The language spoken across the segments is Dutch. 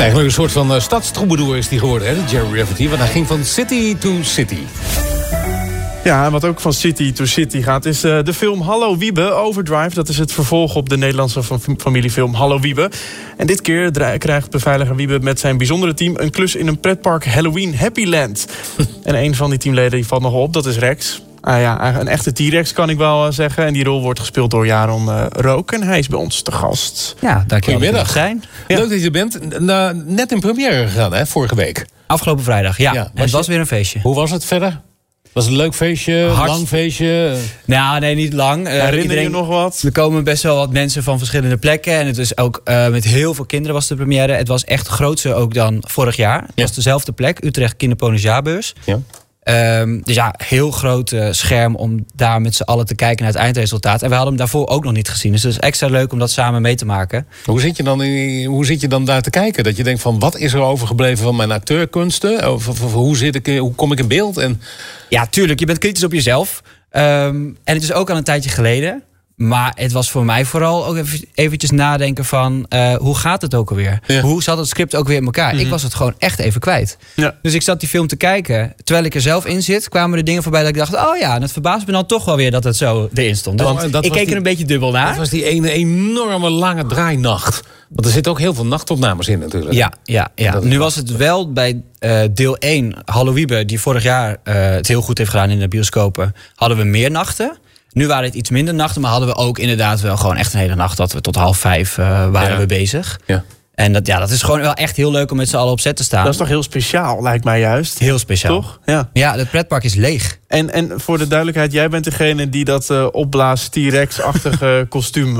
Eigenlijk een soort van stadstroubadour is die geworden, hè, Gerry Rafferty. Want hij ging van city to city. Ja, en wat ook van city to city gaat, is de film Hallo Wiebe, Overdrive. Dat is het vervolg op de Nederlandse familiefilm Hallo Wiebe. En dit keer krijgt beveiliger Wiebe met zijn bijzondere team een klus in een pretpark Halloween Happyland. En een van die teamleden die valt nog op, dat is Rex. Een echte T-Rex kan ik wel zeggen. En die rol wordt gespeeld door Jaron Rook. En hij is bij ons te gast. Ja, dankjewel. Goedemiddag. Ja. Leuk dat je er bent. Net in première gegaan, hè, vorige week. Afgelopen vrijdag, ja. En het was weer een feestje. Hoe was het verder? Was het een leuk feestje? Lang feestje? Nou, nee, niet lang. Herinner je nog wat? Er komen best wel wat mensen van verschillende plekken. En het is ook met heel veel kinderen was de première. Het was echt grootser ook dan vorig jaar. Het was dezelfde plek, Utrecht Kinderpoëziejaarbeurs. Ja. Dus ja, heel groot scherm om daar met z'n allen te kijken naar het eindresultaat. En we hadden hem daarvoor ook nog niet gezien. Dus het is extra leuk om dat samen mee te maken. Hoe zit je dan daar te kijken? Dat je denkt van, wat is er overgebleven van mijn acteurkunsten? Of hoe kom ik in beeld? Ja, tuurlijk. Je bent kritisch op jezelf. En het is ook al een tijdje geleden. Maar het was voor mij vooral ook eventjes nadenken van hoe gaat het ook alweer? Ja. Hoe zat het script ook weer in elkaar? Ik was het gewoon echt even kwijt. Ja. Dus ik zat die film te kijken. Terwijl ik er zelf in zit, kwamen er dingen voorbij dat ik dacht, oh ja, en het verbaast me dan toch wel weer dat het zo erin stond. Dus ik keek er een beetje dubbel naar. Dat was die ene enorme lange draainacht. Want er zitten ook heel veel nachtopnames in natuurlijk. Ja. Nu was het wel bij deel 1, Hallo Wiebe, die vorig jaar het heel goed heeft gedaan in de bioscopen, hadden we meer nachten. Nu waren het iets minder nachten, maar hadden we ook inderdaad wel gewoon echt een hele nacht dat we tot 4:30 waren we bezig. Ja. En dat is gewoon wel echt heel leuk om met z'n allen op set te staan. Dat is toch heel speciaal, lijkt mij juist. Heel speciaal. Toch? Ja, het pretpark is leeg. En voor de duidelijkheid, jij bent degene die dat opblaas T-Rex-achtige kostuum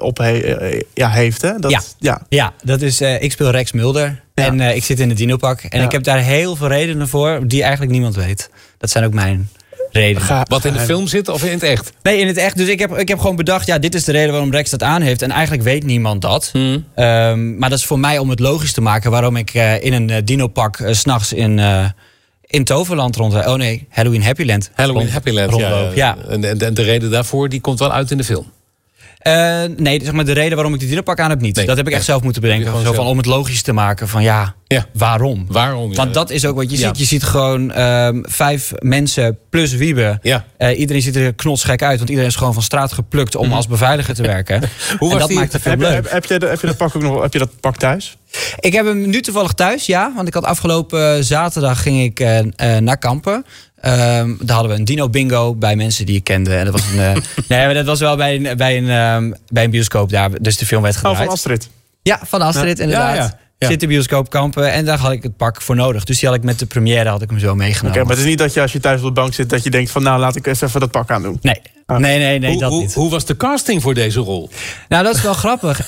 heeft, hè? Ja, dat is, ik speel Rex Mulder. Ja. En ik zit in het dinopak. En ik heb daar heel veel redenen voor die eigenlijk niemand weet. Dat zijn ook mijn redenen. Wat in de film zit of in het echt? Nee, in het echt. Dus ik heb gewoon bedacht, dit is de reden waarom Rex dat aan heeft. En eigenlijk weet niemand dat. Maar dat is voor mij om het logisch te maken waarom ik in een dinopak 's nachts in Toverland rondloop. Oh nee, Halloween Happyland. Happyland, ja. En de reden daarvoor, die komt wel uit in de film? Nee, zeg maar de reden waarom ik die dinopak aan heb niet. Nee, dat heb ik echt zelf moeten bedenken. Zo van, om het logisch te maken van waarom? Want dat is ook wat je ziet. Je ziet gewoon 5 mensen plus Wiebe. Ja. Iedereen ziet er knotsgek uit. Want iedereen is gewoon van straat geplukt om als beveiliger te werken. Dat maakt het veel leuk. Heb je dat pak ook nog? Heb je dat pak thuis? Ik heb hem nu toevallig thuis, ja. Want ik had afgelopen zaterdag ging ik naar Kampen. Daar hadden we een dino bingo bij mensen die ik kende. En dat was dat was wel bij een bioscoop daar. Dus de film werd gedraaid. Van Astrid? Ja, van Astrid inderdaad. Ja. Zit in bioscoop Kampen en daar had ik het pak voor nodig. Dus die had ik met de première hem zo meegenomen. Maar het is niet dat je als je thuis op de bank zit dat je denkt van laat ik eens even dat pak aan doen. Nee. Nee, dat niet. Hoe was de casting voor deze rol? Nou, dat is wel grappig.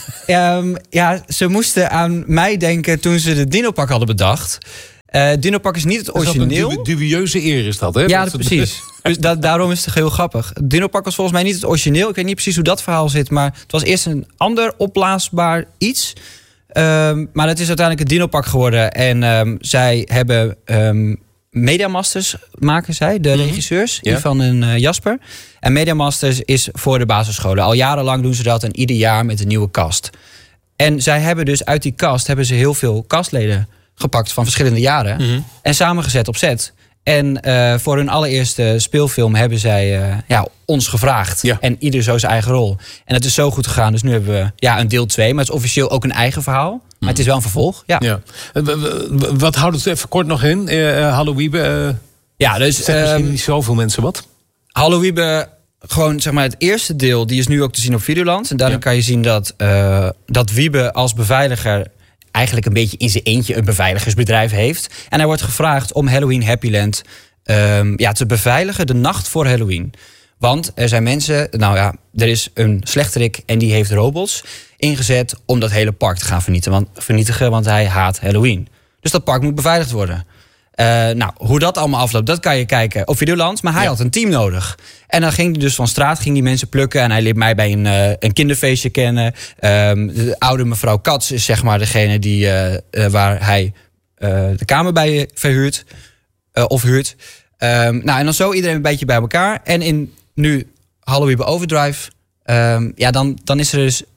Ze moesten aan mij denken toen ze de dinopak hadden bedacht. Dinopak is niet het origineel. Een dubieuze eer is dat, hè? Ja, precies. Dus daarom is het heel grappig. Dinopak was volgens mij niet het origineel. Ik weet niet precies hoe dat verhaal zit. Maar het was eerst een ander opblaasbaar iets. Maar het is uiteindelijk het dinopak geworden. En zij hebben Media Masters maken zij, de regisseurs, Ivan en Jasper. En Media Masters is voor de basisscholen. Al jarenlang doen ze dat en ieder jaar met een nieuwe cast. En zij hebben dus uit die cast hebben ze heel veel castleden gepakt van verschillende jaren. En samengezet op set. En voor hun allereerste speelfilm hebben zij ons gevraagd. Ja. En ieder zo zijn eigen rol. En het is zo goed gegaan. Dus nu hebben we een deel 2. Maar het is officieel ook een eigen verhaal. Maar het is wel een vervolg. Ja. Wat houdt het even kort nog in? Hallo Wiebe. Dus misschien niet zoveel mensen wat. Hallo Wiebe, gewoon zeg maar het eerste deel. Die is nu ook te zien op Videoland. En daarin kan je zien dat Wiebe als beveiliger eigenlijk een beetje in zijn eentje een beveiligersbedrijf heeft. En hij wordt gevraagd om Halloween Happyland te beveiligen de nacht voor Halloween. Want er zijn mensen, er is een slechterik en die heeft robots ingezet om dat hele park te gaan vernietigen, want hij haat Halloween. Dus dat park moet beveiligd worden. Hoe dat allemaal afloopt, dat kan je kijken op Videoland. Maar hij had een team nodig. En dan ging hij dus van straat die mensen plukken. En hij leert mij bij een kinderfeestje kennen. De oude mevrouw Katz is zeg maar degene die, waar hij de kamer bij verhuurt. Of huurt. En dan zo iedereen een beetje bij elkaar. En in nu Hallo Wiebe Overdrive. Dan is er dus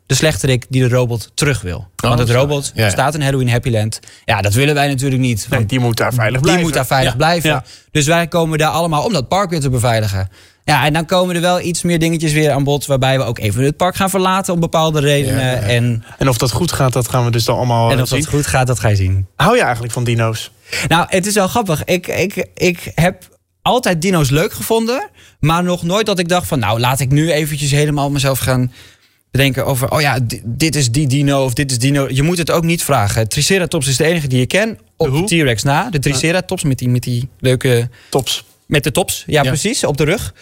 de slechterik die de robot terug wil. Want het robot staat in Halloween Happy Land. Ja, dat willen wij natuurlijk niet. Nee, die moet daar veilig blijven. Ja. Dus wij komen daar allemaal om dat park weer te beveiligen. Ja, en dan komen er wel iets meer dingetjes weer aan bod, waarbij we ook even het park gaan verlaten om bepaalde redenen. Ja. En of dat goed gaat, dat gaan we dus dan allemaal zien. En of dat goed gaat, dat ga je zien. Hou je eigenlijk van dino's? Nou, het is wel grappig. Ik heb altijd dino's leuk gevonden, maar nog nooit dat ik dacht van, nou, laat ik nu eventjes helemaal mezelf gaan bedenken over, oh ja, dit is die dino of dit is dino. Je moet het ook niet vragen. Triceratops is de enige die je ken. Op de T-Rex na. De Triceratops met die leuke tops. Met de tops, ja, precies, op de rug.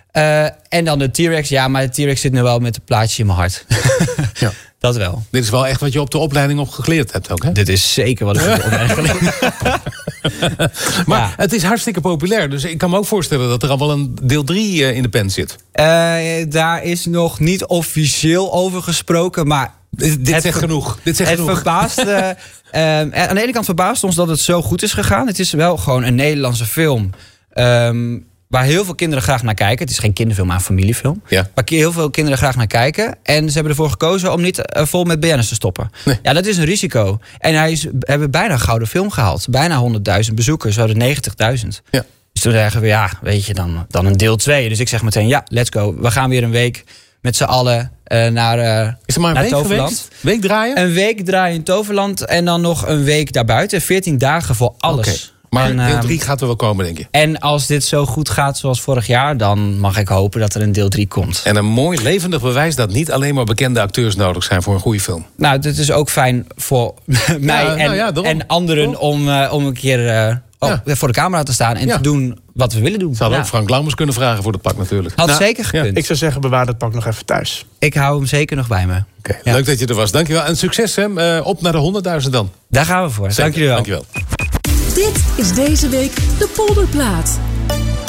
En dan de T-Rex. Ja, maar de T-Rex zit nu wel met een plaatje in mijn hart. Ja. Dat wel. Dit is wel echt wat je op de opleiding op geleerd hebt ook, hè? Dit is zeker wat ik op de opleiding geleerd heb. Maar het is hartstikke populair. Dus ik kan me ook voorstellen dat er al wel een deel 3 in de pen zit. Daar is nog niet officieel over gesproken, maar Dit zegt genoeg. Verbaast. Aan de ene kant verbaast ons dat het zo goed is gegaan. Het is wel gewoon een Nederlandse film. Waar heel veel kinderen graag naar kijken. Het is geen kinderfilm, maar een familiefilm. Ja. Waar heel veel kinderen graag naar kijken. En ze hebben ervoor gekozen om niet vol met BN'ers te stoppen. Nee. Ja, dat is een risico. En hebben bijna een gouden film gehaald. Bijna 100.000 bezoekers. We hadden 90.000. Ja. Dus toen zeggen we, ja, weet je, dan een deel 2. Dus ik zeg meteen, ja, let's go. We gaan weer een week met z'n allen naar is er maar een week Toverland. Geweest? Week draaien? Een week draaien in Toverland. En dan nog een week daarbuiten. 14 dagen voor alles. Okay. Maar deel 3 gaat er wel komen, denk je? En als dit zo goed gaat zoals vorig jaar, dan mag ik hopen dat er een deel 3 komt. En een mooi levendig bewijs dat niet alleen maar bekende acteurs nodig zijn voor een goede film. Nou, dit is ook fijn voor mij en anderen om een keer voor de camera te staan en te doen wat we willen doen. Ze hadden ook Frank Lammers kunnen vragen voor dat pak natuurlijk. Had zeker gekund. Ik zou zeggen, bewaar dat pak nog even thuis. Ik hou hem zeker nog bij me. Okay, leuk dat je er was. Dankjewel. En succes, hè. Op naar de 100.000 dan. Daar gaan we voor. Dank jullie wel. Dit is deze week de Polderplaat.